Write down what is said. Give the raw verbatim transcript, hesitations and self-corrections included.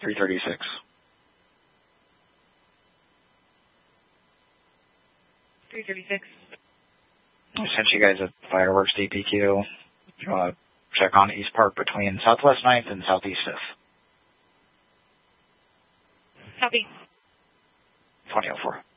three thirty-six. three thirty-six. I sent you guys a fireworks D P Q. If you want to check on East Park between Southwest ninth and Southeast fifth. Copy. twenty oh four.